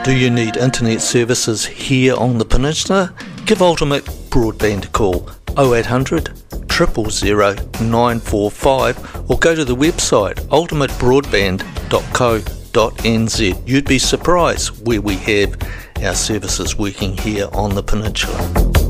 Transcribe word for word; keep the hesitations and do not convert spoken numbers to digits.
Do you need internet services here on the peninsula? Give Ultimate Broadband a call oh eight hundred, zero zero zero, nine four five or go to the website ultimate broadband dot co dot n z. You'd be surprised where we have our services working here on the peninsula.